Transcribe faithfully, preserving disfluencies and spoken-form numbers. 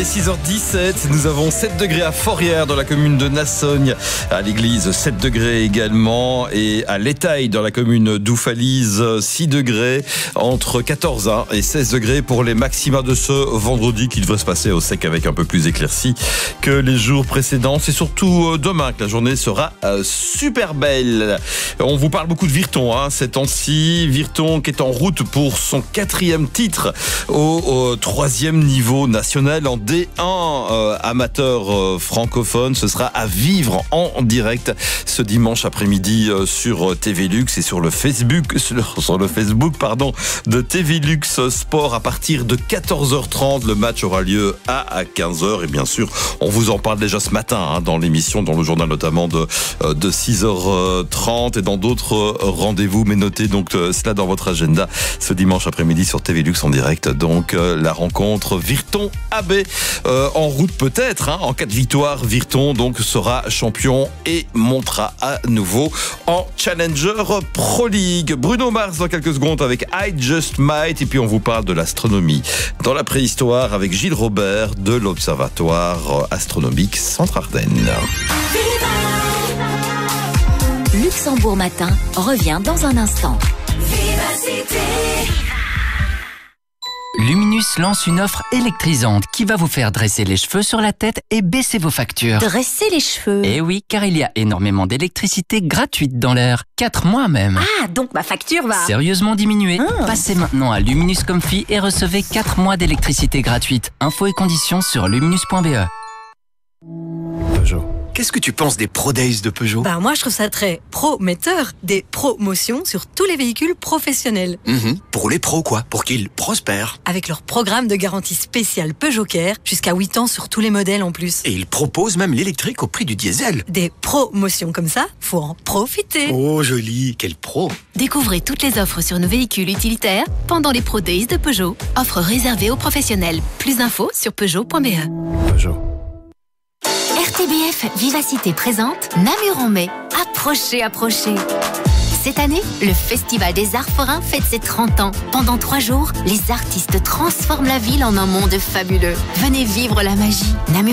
six heures dix-sept, nous avons sept degrés à Forières dans la commune de Nassogne, à l'église sept degrés également, et à l'Étaille dans la commune d'Oufalise six degrés, entre quatorze et seize degrés pour les maxima de ce vendredi qui devrait se passer au sec avec un peu plus éclairci que les jours précédents. C'est surtout demain que la journée sera super belle. On vous parle beaucoup de Virton hein, ces temps-ci. Virton qui est en route pour son quatrième titre au, au troisième niveau national en D un euh, amateur euh, francophone. Ce sera à vivre en direct ce dimanche après-midi euh, sur T V Luxe et sur le Facebook, sur, sur le Facebook pardon, de T V Luxe Sport à partir de quatorze heures trente. Le match aura lieu à quinze heures et bien sûr, on vous en parle déjà ce matin hein, dans l'émission, dans le journal notamment de, euh, de six heures trente et dans d'autres rendez-vous. Mais notez donc euh, cela dans votre agenda ce dimanche après-midi sur T V Luxe en direct. Donc euh, la rencontre Virton-A B euh, en route peut-être. Hein, en cas de victoire, Virton donc sera champion et montera à nouveau en Challenger Pro League. Bruno Mars dans quelques secondes avec I Just Might. Et puis on vous parle de l'astronomie dans la préhistoire avec Gilles Robert de l'Observatoire astronomique Centre-Ardenne. Luxembourg Matin revient dans un instant. Luminus lance une offre électrisante qui va vous faire dresser les cheveux sur la tête et baisser vos factures. Dresser les cheveux? Eh oui, car il y a énormément d'électricité gratuite dans l'air. Quatre mois même. Ah, donc ma facture va... Sérieusement diminuer. Ah. Passez maintenant à Luminus Comfy et recevez quatre mois d'électricité gratuite. Infos et conditions sur luminus point b e. Peugeot. Qu'est-ce que tu penses des Pro Days de Peugeot? Bah moi je trouve ça très prometteur, des promotions sur tous les véhicules professionnels. Mmh, pour les pros quoi, pour qu'ils prospèrent. Avec leur programme de garantie spéciale Peugeot Care, jusqu'à huit ans sur tous les modèles en plus. Et ils proposent même l'électrique au prix du diesel. Des promotions comme ça, faut en profiter. Oh joli, quel pro! Découvrez toutes les offres sur nos véhicules utilitaires pendant les Pro Days de Peugeot. Offre réservée aux professionnels. Plus d'infos sur peugeot point b e. Peugeot. R T B F Vivacité présente Namur en mai. Approchez, approchez. Cette année, le Festival des Arts Forains fête ses trente ans. Pendant trois jours, les artistes transforment la ville en un monde fabuleux. Venez vivre la magie. Namur